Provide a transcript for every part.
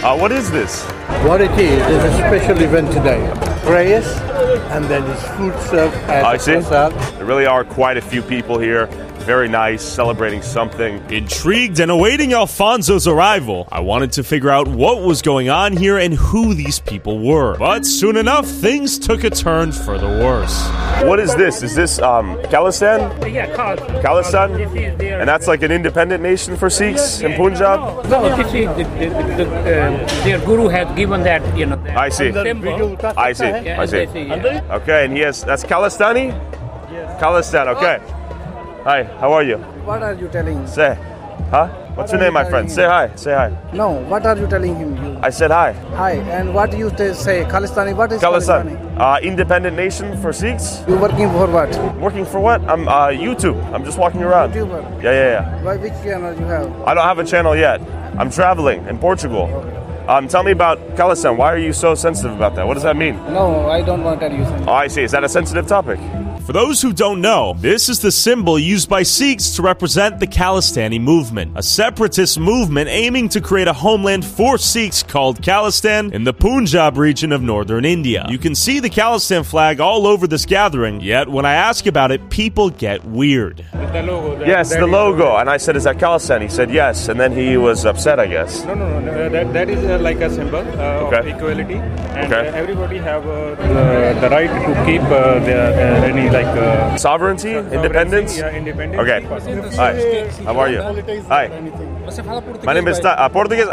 What is this? What it is a special event today. Prayers, and then it's food served at I the see. prasad. There really are quite a few people here. Very nice, celebrating something. Intrigued and awaiting Alfonso's arrival, I wanted to figure out what was going on here and who these people were. But soon enough, things took a turn for the worse. What is this? Is this Khalistan? Yeah, Khalistan? This is their, And that's like an independent nation for Sikhs in Punjab? No, this is their guru had given that, that I see. symbol. I see. Yeah, I see. yeah. Okay, and that's Khalistani? Yes. Khalistan, okay. Hi, how are you? What are you telling? Say. Huh? What's your name, my friend? Say hi. Say hi. No, what are you telling him? I said hi. Hi, and what you say? Khalistani, what is Khalistan. Khalistani? Independent nation for Sikhs? You working for what? Working for what? I'm YouTube. I'm just walking around. YouTuber. Yeah. Why, which channel you have? I don't have a channel yet. I'm traveling in Portugal. Tell me about Khalistan. Why are you so sensitive about that? What does that mean? No, I don't want to tell you something. Oh, I see. Is that a sensitive topic? For those who don't know, this is the symbol used by Sikhs to represent the Khalistani movement, a separatist movement aiming to create a homeland for Sikhs called Khalistan in the Punjab region of northern India. You can see the Khalistan flag all over this gathering, yet when I ask about it, people get weird. The logo. Yes, the logo. And I said, is that Khalistan? He said yes, and then he was upset, I guess. No. That is like a symbol of equality, and everybody have the right to keep any sovereignty, independence. Yeah, independence. Okay. Hi. How are you? Hi. My name is Portuguese.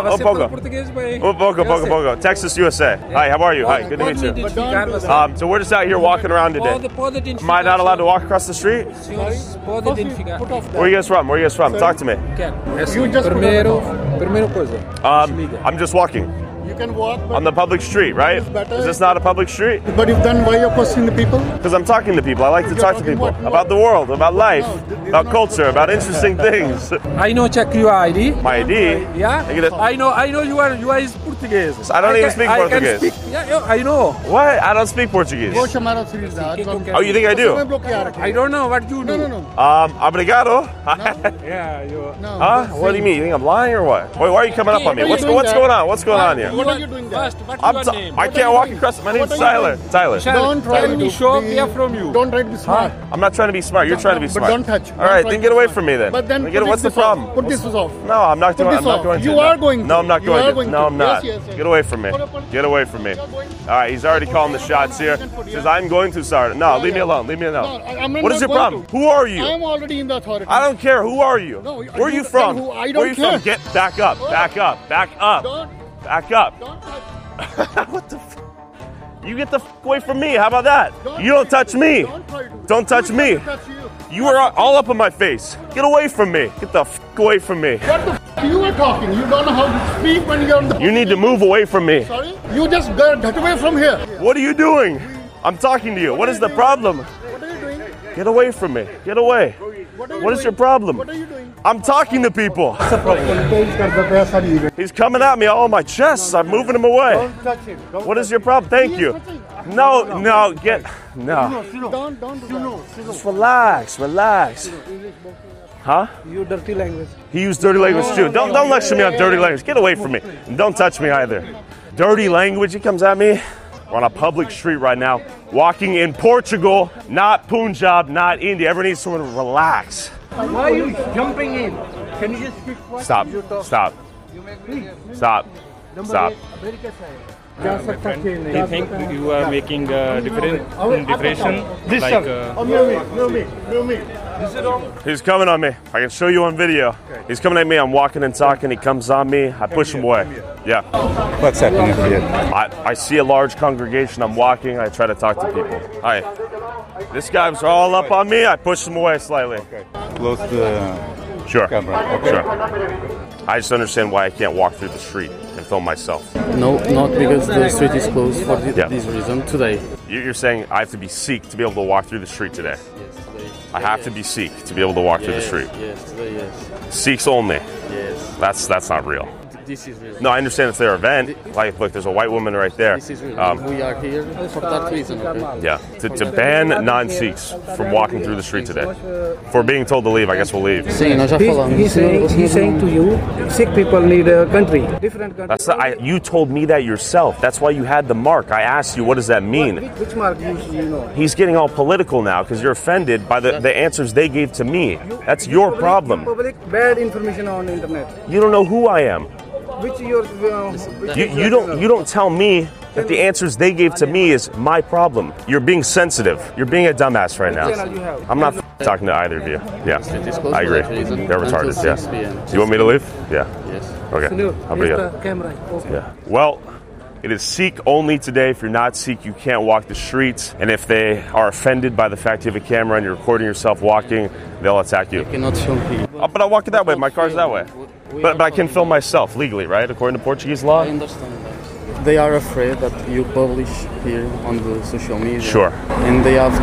Pouco. Texas, USA. Hi. How are you? Hi. Good to meet you. So we're just out here walking around today. Am I not allowed to walk across the street? Where are you guys from? Talk to me. I'm just walking. You can walk on the public street, right? Is this not a public street? But if then why you're questioning the people? Because I'm talking to people. I like to talk to people about the world, about life, about culture, about interesting things. I know check your ID. My ID? Yeah. I know you are Portuguese. I don't even speak Portuguese. Yeah, I know. What? I don't speak Portuguese. Oh, you think I do? I don't know what you do. No. Obrigado. Yeah, you. No. Huh? What do you mean? You think I'm lying or what? Why are you coming up on me? What's going on? What's going on here? What are you doing there? What's your name? I can't walk across. My name's Tyler. Don't try Tell me, show me from you. Don't try to be smart. I'm not trying to be smart. You're trying to be smart. But don't touch. All right, then get away from me then. But then what's the problem? Put this off. No, I'm not going to. You are going to. No, I'm not going to. No, I'm not. Yes. Get away from me. Get away from me. All right, he's already calling the shots here. He says, I'm going to start. No, leave me alone. Leave me alone. What is your problem? Who are you? I'm already in the authority. I don't care. Who are you? Where are you from? I don't Where are you care. from? Get back up. Back up. Back up. Back up. Don't touch. What the f? You get the f away from me. How about that? You don't touch me. Don't touch me. You are all up in my face. Get away from me. Get the f away from me. What the f you are talking? You don't know how to speak when you're on the... You need to move away from me. Sorry? You just get away from here. What are you doing? I'm talking to you. What is the problem? What are you doing? Get away from me. Get away. What is your problem? What are you doing? I'm talking to people. He's coming at me all on my chest. I'm moving him away. Don't touch him. What is your problem? Thank you. No. Don't. Just relax. Huh? You dirty language. He used dirty language too. Don't lecture me on dirty language. Get away from me. And don't touch me either. Dirty language, he comes at me. We're on a public street right now, walking in Portugal, not Punjab, not India. Everyone needs to relax. Why are you jumping in? Can you just speak? Stop. You think you are making differentiation? He's coming on me. I can show you on video. He's coming at me. I'm walking and talking. He comes on me. I push him away. Yeah. What's happening here? I see a large congregation. I'm walking. I try to talk to people. Hi. This guy's all up on me. I push him away slightly. Close the camera. Okay. Sure. I just understand why I can't walk through the street and film myself. No, not because the street is closed for this reason today. You're saying I have to be Sikh to be able to walk through the street today? Yes, today. I have to be Sikh to be able to walk through the street? Yes, today, yes. Sikhs only? Yes. That's not real. This is real. No, I understand it's their event. Like, look, there's a white woman right there. This is real. We are here for that reason, okay? Yeah, to ban non-Sikhs from walking through the street today. For being told to leave, I guess we'll leave. He's saying to you, Sikh people need a country, different country. You told me that yourself. That's why you had the mark. I asked you, what does that mean? Which mark you know? He's getting all political now because you're offended by the answers they gave to me. That's your problem. Public bad information on the internet. You don't know who I am. You don't tell me that the answers they gave to me is my problem. You're being sensitive. You're being a dumbass right now. I'm not talking to either of you. Yeah, I agree. They're retarded. Yeah. You want me to leave? Yeah. Yes. Okay. I'll be good. Yeah. Well, it is Sikh only today. If you're not Sikh, you can't walk the streets. And if they are offended by the fact you have a camera and you're recording yourself walking, they'll attack you. You cannot film people. But I'll walk it that way. My car's that way. But I can film myself legally, right? According to Portuguese law? I understand that. They are afraid that you publish here on the social media. Sure. And they have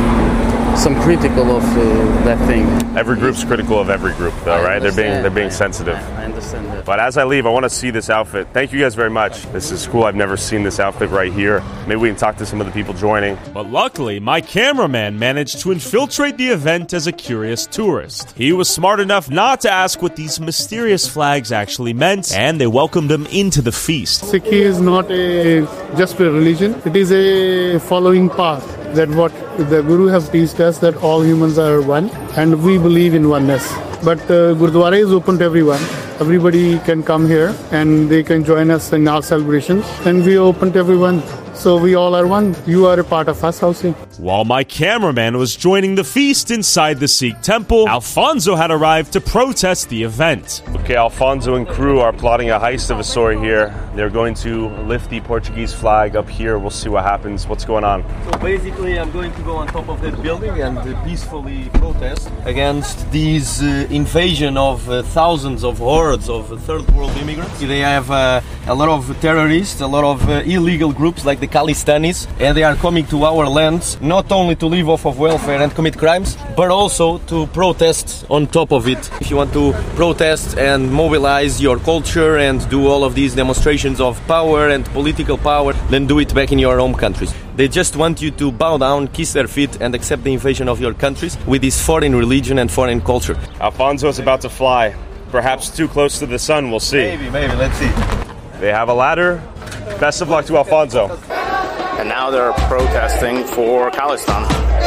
some critical of that thing. Every group's critical of every group, though, right? They're being sensitive. I understand that. But as I leave, I want to see this outfit. Thank you guys very much. This is cool. I've never seen this outfit right here. Maybe we can talk to some of the people joining. But luckily, my cameraman managed to infiltrate the event as a curious tourist. He was smart enough not to ask what these mysterious flags actually meant, and they welcomed him into the feast. Sikh is not just a religion. It is a following path. That what the Guru has teached us, that all humans are one, and we believe in oneness. But Gurdwara is open to everyone. Everybody can come here and they can join us in our celebrations, and we are open to everyone. So we all are one. You are a part of us also. While my cameraman was joining the feast inside the Sikh temple, Alfonso had arrived to protest the event. Okay, Alfonso and crew are plotting a heist of a sort here. They're going to lift the Portuguese flag up here. We'll see what happens. What's going on? So basically, I'm going to go on top of that building and peacefully protest against this invasion of thousands of hordes of third world immigrants. They have a lot of terrorists, a lot of illegal groups like the Khalistanis, and they are coming to our lands not only to live off of welfare and commit crimes, but also to protest on top of it. If you want to protest and mobilize your culture and do all of these demonstrations of power and political power, then do it back in your home countries. They just want you to bow down, kiss their feet, and accept the invasion of your countries with this foreign religion and foreign culture. Alfonso is about to fly, perhaps too close to the sun. We'll see. Maybe, let's see. They have a ladder. Best of luck to Alfonso. And now they're protesting for Khalistan.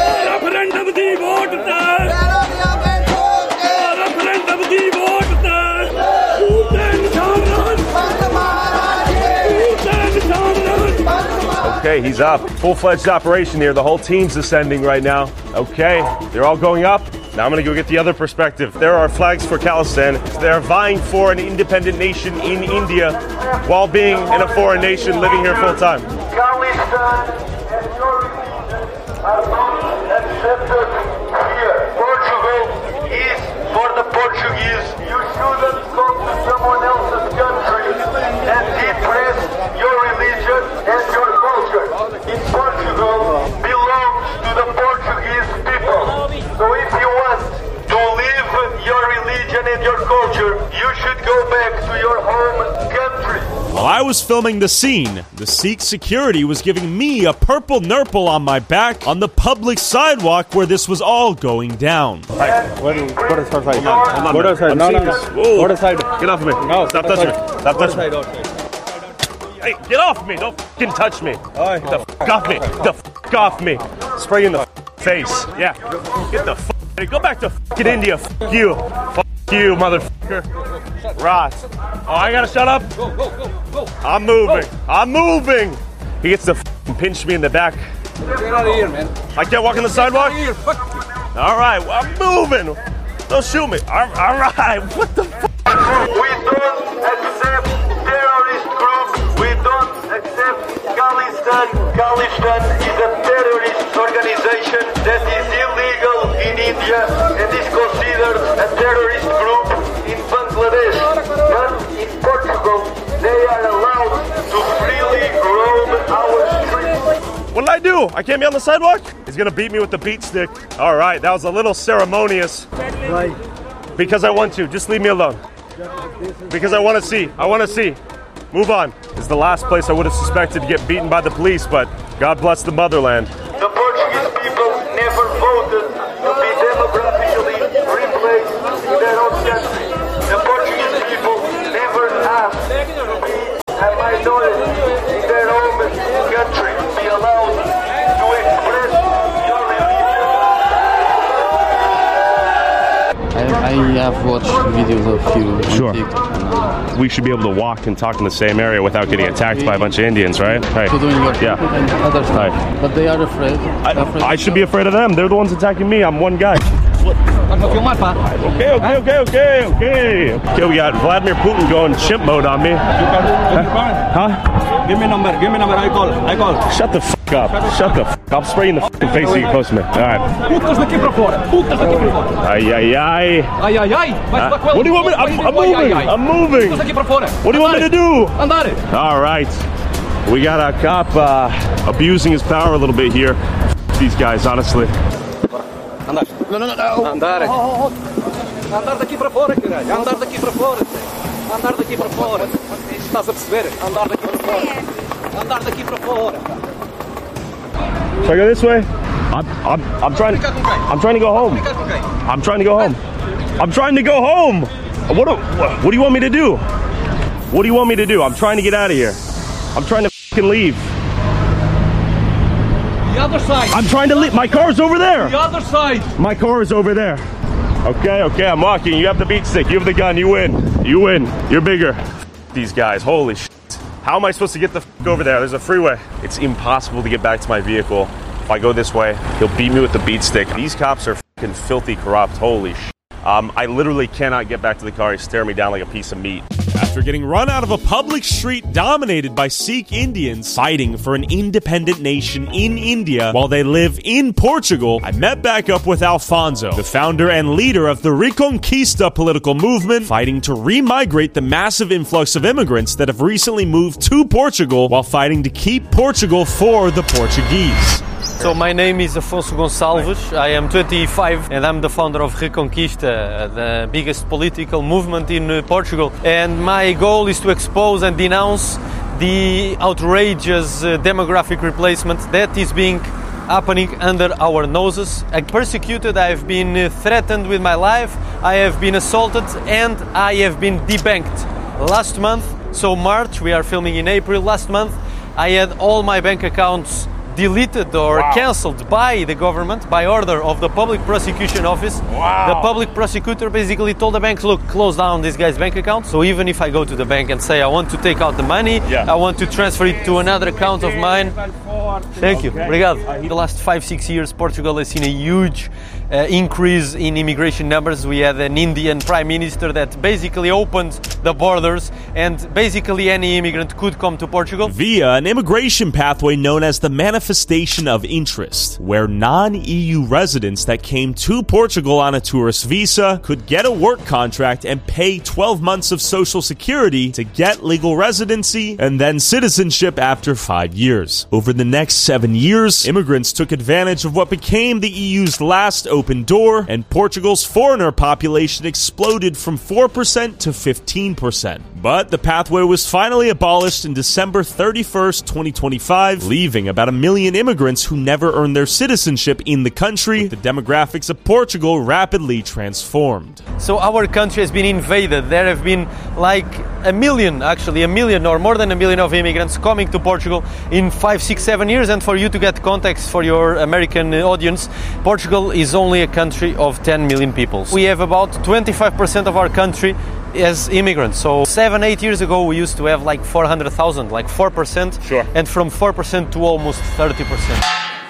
Okay, he's up. Full-fledged operation here. The whole team's ascending right now. Okay, they're all going up. Now I'm going to go get the other perspective. There are flags for Khalistan. They're vying for an independent nation in India while being in a foreign nation living here full-time. Khalistan and your religion are not accepted here. Portugal is for the Portuguese. You shouldn't come to someone else's country and depress your religion and your culture. In Portugal belongs to the Portuguese people. So if you want to live your religion and your culture, you should go back to your home country. While I was filming the scene, the Sikh security was giving me a purple nurple on my back on the public sidewalk where this was all going down. Go to side. Go to side. No. Go to side. Get off of me. No, stop touching me. Stop touching me. Hey, get off me. Don't fucking touch me. Get the fuck off me. Get the fuck off me. Spray in the face. Yeah. Get the fuck. Go back to fucking India. Fuck you. Fuck you, motherfucker. Rot. Oh, I gotta shut up? Go. I'm moving. He gets to fucking pinch me in the back. Get out of here, man. I can't walk on the sidewalk? All right, well, I'm moving. Don't shoot me. All right. What the fuck? We don't accept terrorist groups. We don't accept Khalistan. Khalistan is a terrorist organization that is illegal in India and is considered a terrorist group in Bangladesh. But in Portugal, they are allowed to freely roam our streets. What did I do? I can't be on the sidewalk? He's gonna beat me with the beat stick. All right, that was a little ceremonious. Why? Because I want to. Just leave me alone. Because I want to see. I want to see. Move on. It's the last place I would have suspected to get beaten by the police, but God bless the motherland. The Portuguese people never voted to be demographically replaced in their own country. The Portuguese people never asked to be a minority in their own country, to be allowed to express your religion. I have watched videos of you. Sure. We should be able to walk and talk in the same area without getting attacked by a bunch of Indians, right? Hey. Yeah. Other stuff. But they are afraid. I should be afraid of them. They're the ones attacking me. I'm one guy. Okay, we got Vladimir Putin going chimp mode on me. Huh? Give me number, I call. Shut the fuck up. I'll spray you in the fucking face so you close to me. Alright. Ay. What do you want me to do? I'm moving. What do you want me to do? Alright. We got a cop abusing his power a little bit here. These guys, honestly. Andar. Andar. Andar daqui para fora, caralho. Andar daqui para fora. Andar daqui para fora. Estás a perceber? Andar daqui para fora. Andar daqui para fora. Should I go this way? I'm trying to go home. I'm trying to go home. What do you want me to do? What do you want me to do? I'm trying to get out of here. I'm trying to fucking leave. The other side. I'm trying to leave. My car's over there. The other side. My car is over there. Okay, I'm walking. You have the beat stick. You have the gun. You win. You're bigger. These guys, holy shit. How am I supposed to get the fuck over there? There's a freeway. It's impossible to get back to my vehicle. If I go this way, he'll beat me with the beat stick. These cops are fucking filthy corrupt. Holy shit. I literally cannot get back to the car. He's staring me down like a piece of meat. After getting run out of a public street dominated by Sikh Indians fighting for an independent nation in India while they live in Portugal, I met back up with Alfonso, the founder and leader of the Reconquista political movement, fighting to re-migrate the massive influx of immigrants that have recently moved to Portugal while fighting to keep Portugal for the Portuguese. So my name is Afonso Gonçalves, I am 25 and I'm the founder of Reconquista, the biggest political movement in Portugal. And my goal is to expose and denounce the outrageous demographic replacement that is happening under our noses. I'm persecuted, I have been threatened with my life, I have been assaulted and I have been debanked. Last month, so March, we are filming in April, last month I had all my bank accounts deleted or cancelled by the government by order of the Public Prosecution Office. The public prosecutor basically told the banks, look, close down this guy's bank account. So even if I go to the bank and say I want to take out the money, I want to transfer it to another account of mine. Thank you. Obrigado. The last 5-6 years, Portugal has seen a huge increase in immigration numbers. We had an Indian prime minister that basically opened the borders and basically any immigrant could come to Portugal via an immigration pathway known as the Manifestation of Interest, where non-EU residents that came to Portugal on a tourist visa could get a work contract and pay 12 months of Social Security to get legal residency and then citizenship after 5 years. Over the next 7 years, immigrants took advantage of what became the EU's last open door, and Portugal's foreigner population exploded from 4% to 15%. But the pathway was finally abolished in December 31st, 2025, leaving about 1 million immigrants who never earned their citizenship in the country, with the demographics of Portugal rapidly transformed. So our country has been invaded. There have been like 1 million or more than 1 million of immigrants coming to Portugal in 5, 6, 7 years. And for you to get context for your American audience, Portugal is only a country of 10 million people. We have about 25% of our country as immigrants. So 7-8 years ago we used to have like 400,000, like 4%. Sure. And from 4% to almost 30%.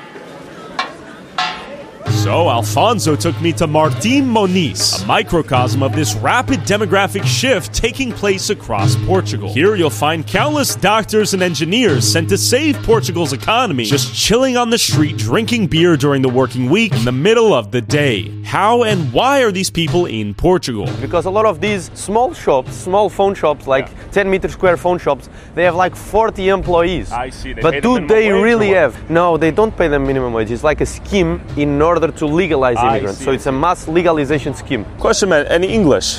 So Alfonso took me to Martim Moniz, a microcosm of this rapid demographic shift taking place across Portugal. Here you'll find countless doctors and engineers sent to save Portugal's economy, just chilling on the street drinking beer during the working week in the middle of the day. How and why are these people in Portugal? Because a lot of these small shops, small phone shops, like 10-meter square phone shops, they have like 40 employees. I see. But do they really have? No, they don't pay them minimum wage. It's like a scheme in order to legalize immigrants. So it's a mass legalization scheme. Question, man, any English? No.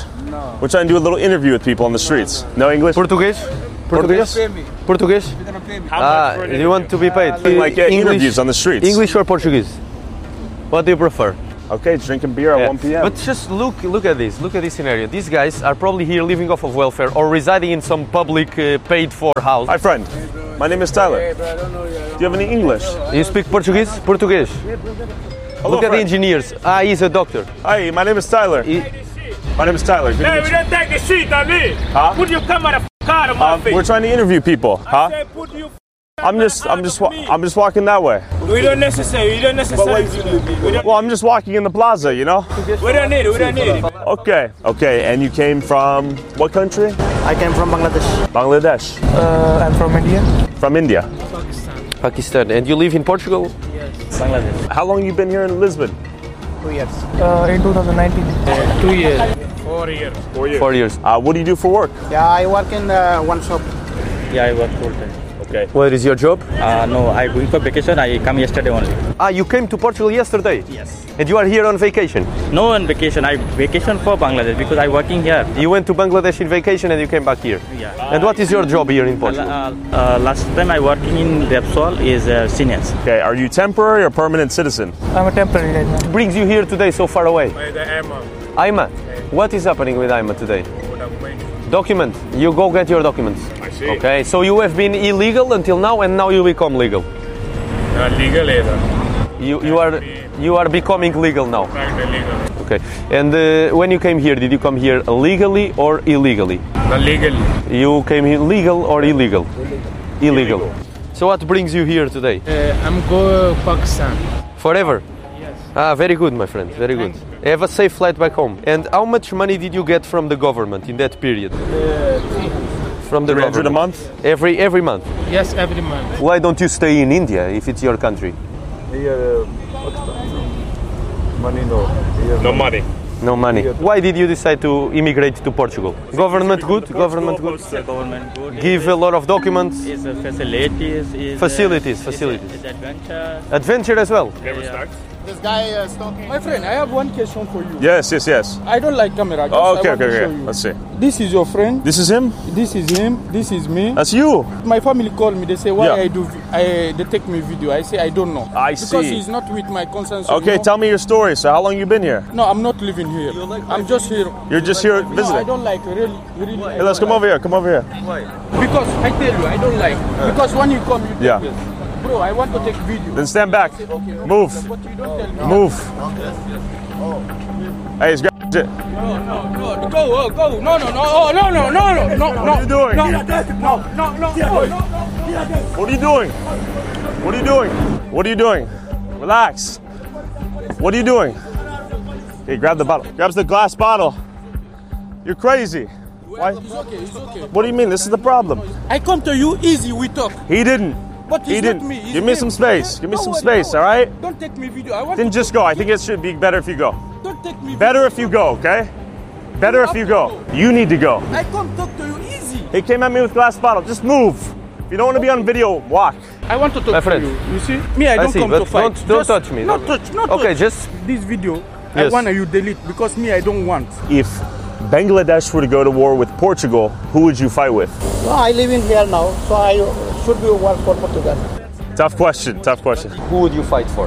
We're trying to do a little interview with people on the streets. No English? Portuguese? Portuguese? Portuguese? Do you want to be paid? Like interviews on the streets. English or Portuguese? What do you prefer? Okay, drinking beer at 1 p.m. But just look at this. Look at this scenario. These guys are probably here living off of welfare or residing in some public paid-for house. Hi, friend. My name is Tyler. Do you have any English? You speak Portuguese? Portuguese. Hello, look at the engineers. He's a doctor. Hi, my name is Tyler. My name is Tyler. Good Hey, we don't take a shit on me. Huh? Put your camera card on my face. We're trying to interview people. Huh? I say put your I'm just walking that way. We don't necessarily. Well, I'm just walking in the plaza, you know? We don't need it. Okay, and you came from what country? I came from Bangladesh. Bangladesh. I'm from India. From India? Pakistan. And you live in Portugal? Yes. Bangladesh. How long you been here in Lisbon? 2 years. In 2019. 2 years. 4 years. 4 years. 4 years. What do you do for work? Yeah, I work in one shop. Yeah, I work full time. Okay. What is your job? No, I going for vacation. I come yesterday only. You came to Portugal yesterday? Yes. And you are here on vacation? No, on vacation. I vacation for Bangladesh because I working here. You went to Bangladesh in vacation and you came back here? Yeah. And what is your job here in Portugal? Last time I working in Repsol is seniors. Okay, are you temporary or permanent citizen? I'm a temporary right now. What brings you here today so far away? By the Emma. Aima, what is happening with Aima today? Document. You go get your documents. I see. Okay, so you have been illegal until now and now you become legal. Not legal either. You are becoming legal now. Illegal. Okay. And when you came here, did you come here legally or illegally? Not legally. You came here legal or illegal? Illegal. So what brings you here today? I'm going Pakistan. Forever? Yes. Very good, my friend. Very good. Have a safe flight back home. And how much money did you get from the government in that period? From the government? $300 a month? Every month? Yes, every month. Why don't you stay in India if it's your country? Here, money no. No money. No money. Why did you decide to immigrate to Portugal? Government good? Government good? Government good. Give a lot of documents? Is facilities. Facilities. Is adventure. Adventure as well? This guy is talking. My friend, I have one question for you. Yes. I don't like camera. Okay. Let's see. This is your friend. This is him? This is him. This is me. That's you. My family called me. They say, why they take me video. I say, I don't know. See. Because he's not with my consent. Okay, tell me your story. So how long you been here? No, I'm not living here. I'm just here. You're just here visiting? No, I don't like really. Hey, let's come over here. Why? Because I tell you, I don't like. Because when you come, you Yeah. this. Bro, I want to take video. Then stand back. Okay, Move. But you don't tell me. Move. Hey, he's got it. No, go. No. What are you doing? No. What are you doing? What are you doing? Relax. What are you doing? Hey, grab the bottle. Grabs the glass bottle. You're crazy. Why? It's okay. What do you mean? This is the problem. I come to you easy, we talk. He didn't. But He it's didn't. not me. Give me some space. Give me some space, all right? Don't take me video. I want Then to just go. I think it should be better if you go. Don't take me Better if you go, okay? Better if you go. You need to go. I come talk to you easy. He came at me with glass bottle. Just move. If you don't want to be on video, walk. I want to talk My to friend. you. You see? Me, I don't come to fight. Don't touch me. Not touch. Okay, just this video. I Yes. want you delete because me, I don't want. If Bangladesh were to go to war with Portugal, who would you fight with? No, I live in here now, so I should be work for Portugal. Tough question. who would you fight for?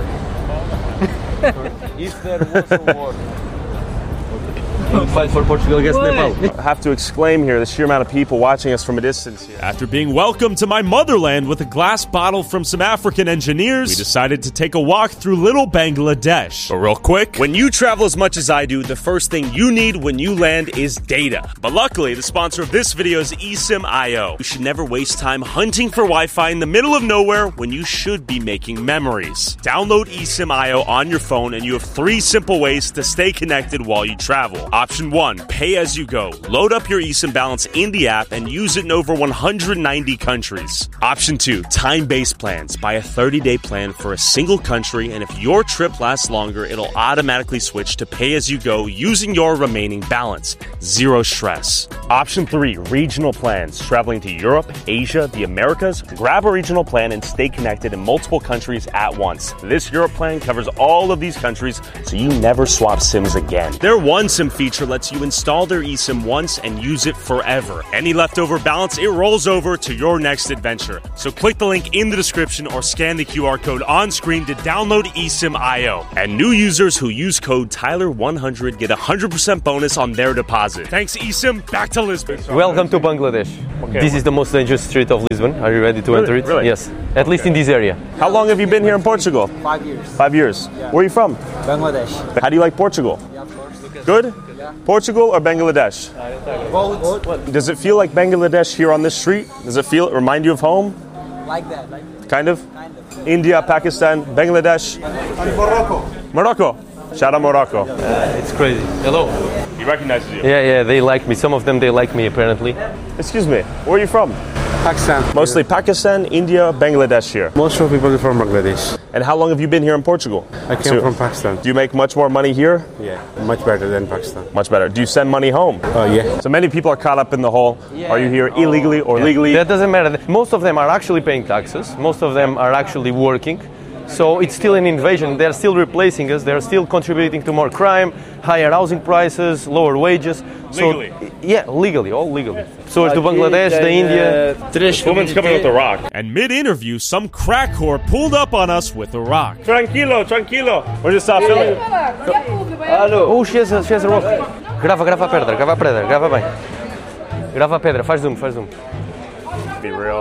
If there was a war. You would fight for Portugal against Nepal. I have to exclaim here the sheer amount of people watching us from a distance here. After being welcomed to my motherland with a glass bottle from some African engineers, we decided to take a walk through little Bangladesh. But real quick, when you travel as much as I do, the first thing you need when you land is data. But luckily, the sponsor of this video is eSIM.io. You should never waste time hunting for Wi-Fi in the middle of nowhere when you should be making memories. Download eSIM.io on your phone and you have 3 simple ways to stay connected while you travel. Option 1, pay as you go. Load up your eSIM balance in the app and use it in over 190 countries. Option 2, time-based plans. Buy a 30-day plan for a single country, and if your trip lasts longer, it'll automatically switch to pay as you go using your remaining balance. Zero stress. Option 3, regional plans. Traveling to Europe, Asia, the Americas, grab a regional plan and stay connected in multiple countries at once. This Europe plan covers all of these countries, so you never swap SIMs again. Their one SIM feature feature lets you install their eSIM once and use it forever. Any leftover balance, it rolls over to your next adventure. So click the link in the description or scan the QR code on screen to download eSIM IO. And new users who use code Tyler100 get 100% bonus on their deposit. Thanks, eSIM. Back to Lisbon. Welcome to Bangladesh. Okay. This is the most dangerous street of Lisbon. Are you ready to enter it? Really? Yes. At least in this area. How long have you been here in Portugal? 5 years. 5 years. Yeah. Where are you from? Bangladesh. How do you like Portugal? Yeah, of course. Good? Yeah. Portugal or Bangladesh? Both. Does it feel like Bangladesh here on this street? Does it remind you of home? Like that. Kind of? India, Pakistan, Bangladesh? Morocco. Morocco. Shout out Morocco. It's crazy. Hello. He recognizes you. Yeah, they like me. Some of them, they like me, apparently. Excuse me, where are you from? Pakistan. Mostly Pakistan, India, Bangladesh here. Most of the people are from Bangladesh. And how long have you been here in Portugal? I came from Pakistan. Do you make much more money here? Yeah, much better than Pakistan. Much better. Do you send money home? Yeah. So many people are caught up in the whole, are you here illegally or legally? That doesn't matter. Most of them are actually paying taxes. Most of them are actually working. So it's still an invasion. They're still replacing us. They're still contributing to more crime, higher housing prices, lower wages. Legally? So, yeah, legally, all legally. So it's the Bangladesh, the India. This woman's coming with a rock. And mid-interview, some crack whore pulled up on us with a rock. Tranquilo. We're just stop filming. Alô. Oh, she has a rock. Grava a pedra, grava bem. Grava a pedra, faz zoom. Be real.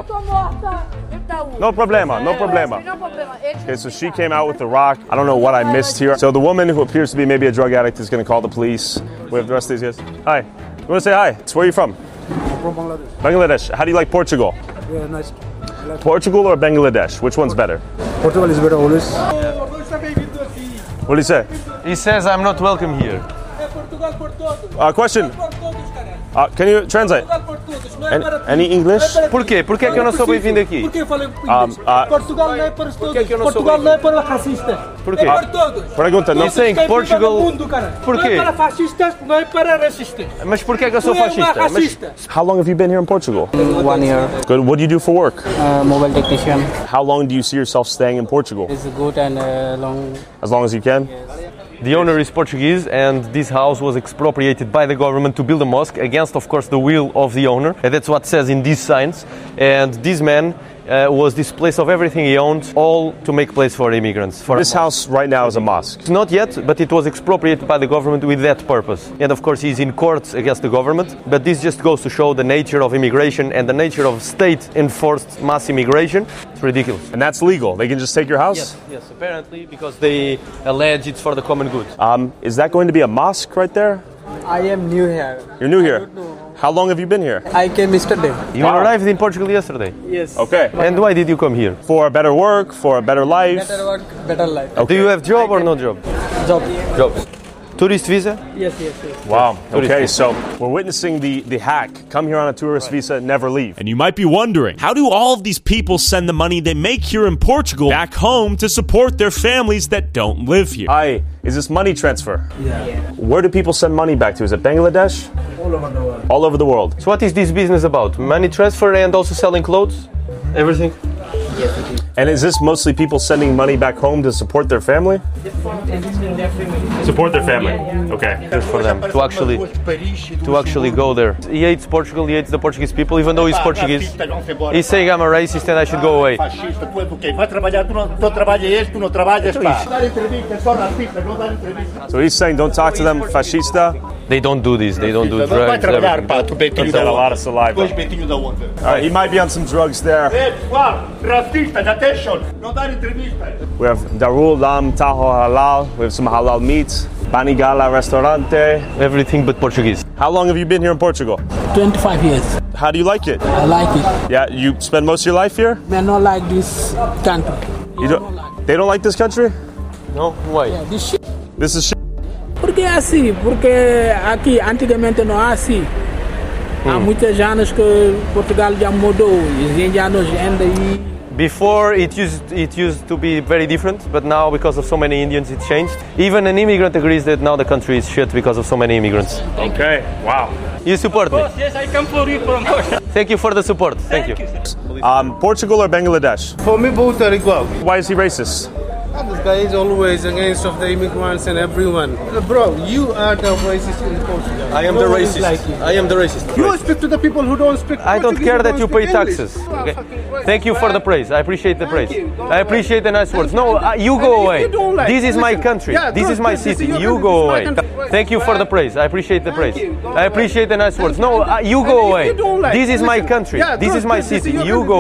No problema. Okay, so she came out with the rock. I don't know what I missed here. So the woman who appears to be maybe a drug addict is going to call the police. We have the rest of these guys. Hi. You want to say hi? So where are you from? I'm from Bangladesh. Bangladesh. How do you like Portugal? Yeah, nice. Portugal or Bangladesh? Which one's better? Portugal is better always. What do you say? He says I'm not welcome here. Question. Can you translate? Any English? Porquê? Porquê que eu não sou bem-vindo aqui? Porquê eu falei Portugal não é para todos. Portugal não é para racistas. Porquê? É para todos. Pergunta, não sei que Portugal. Porquê? Não é para fascistas, não é para racistas. Mas porquê que eu sou fascista? How long have you been here in Portugal? 1 year. Good. What do you do for work? Mobile technician. How long do you see yourself staying in Portugal? It's good and long. As long as you can? The owner is Portuguese, and this house was expropriated by the government to build a mosque against, of course, the will of the owner. And that's what says in these signs. And this man was displaced of everything he owned, all to make place for immigrants. This house right now is a mosque? Not yet, but it was expropriated by the government with that purpose. And of course he's in courts against the government, but this just goes to show the nature of immigration and the nature of state-enforced mass immigration. It's ridiculous. And that's legal? They can just take your house? Yes, apparently, because they allege it's for the common good. Is that going to be a mosque right there? I am new here. You're new here? How long have you been here? I came yesterday. You arrived in Portugal yesterday? Yes. Okay. And why did you come here? For better work, for a better life? Better work, better life. Okay. Do you have job or no job? Job. Tourist visa? Yes. Wow. Okay, so we're witnessing the hack. Come here on a tourist visa, never leave. And you might be wondering, how do all of these people send the money they make here in Portugal back home to support their families that don't live here? Is this money transfer? Yeah. Where do people send money back to? Is it Bangladesh? All over the world. All over the world. So what is this business about? Money transfer and also selling clothes? Everything? Yes, it is. And is this mostly people sending money back home to support their family? Support their family. Okay. Good for them to actually go there. He hates Portugal, he hates the Portuguese people, even though he's Portuguese. He's saying I'm a racist and I should go away. So he's saying don't talk to them, fascista. They don't do this, they don't do drugs. He's got a lot of saliva. He might be on some drugs there. We have Darul Lam Taho Halal. We have some halal meats. Banigala Restaurante. Everything but Portuguese. How long have you been here in Portugal? 25 years. How do you like it? I like it. Yeah, you spend most of your life here? I don't like this country. They don't like this country? No? Why? Yeah, this shit. This is shit. Porque é assim, porque aqui antigamente não é assim. Há muitos anos que Portugal já mudou, os indianos ainda aí. Before it used to be very different, but now because of so many Indians it changed. Even an immigrant agrees that now the country is shit because of so many immigrants. Okay, wow. You support me? Yes, I come for you from Portugal. Thank you for the support. Thank you. Portugal or Bangladesh? For me, both are equal. Why is he racist? This guy is always against of the immigrants and everyone. Bro, you are the racist in Portugal. I am the racist. I am the racist. You speak to the people who don't speak I don't Portuguese, care that don't you pay speak English. taxes. Okay. Thank you for the praise. I appreciate the praise. I appreciate the nice words. No, you go away. This is my country. This is my city. You go away. Thank you for the praise. I appreciate the praise. I appreciate the nice words. No, you go away. This is my country. This is my city. You go